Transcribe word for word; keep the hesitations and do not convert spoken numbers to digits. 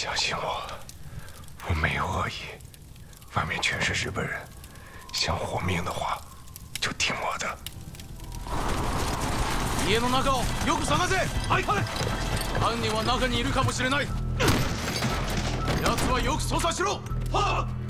相信我，我没有恶意。外面全是日本人，想活命的话，就听我的。 家の中をよく探せ。はい。犯人は中にいるかもしれない。奴はよく捜査しろ。はっ。